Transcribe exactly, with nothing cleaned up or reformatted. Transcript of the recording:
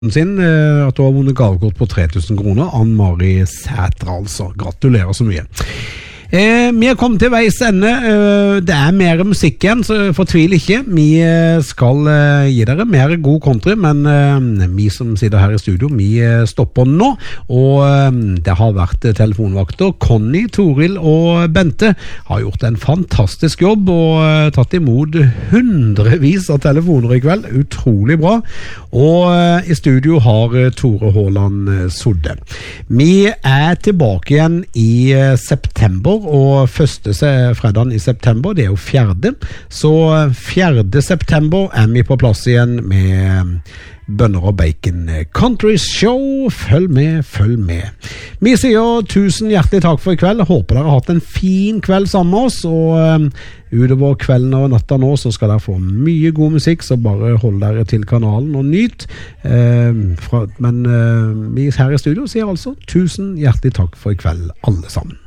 sin, at du har vunnet gavekort på tre tusen kroner. Ann-Mari Sætre, altså. Gratulerer så mye. Eh, vi er kommet til veis ende. Eh, det er mer musikk igjen, så fortvil ikke. Vi skal eh, gi dere mer god country, men eh, vi som sitter her i studio, vi eh, stopper nå. Og eh, det har vært telefonvakter. Conny, Toril og Bente har gjort en fantastisk jobb og eh, tatt imot hundrevis av telefoner i kveld. Utrolig bra. Og eh, i studio har eh, Tore Håland eh, Sodde. Vi er tilbake igjen i eh, september, og første fredagen i september, det er jo fjerde, så fjerde september er vi på plass igjen med Bønner og Bacon Country Show. Følg med, følg med. Vi sier tusen hjertelig takk for i kveld. Håper dere har hatt en fin kveld sammen med oss, og um, utover kvelden og natta nå så skal dere få mye god musikk, så bare hold dere til kanalen og nyt. Uh, fra, men uh, vi her i studio sier altså tusen hjertelig takk for i kveld, alle sammen.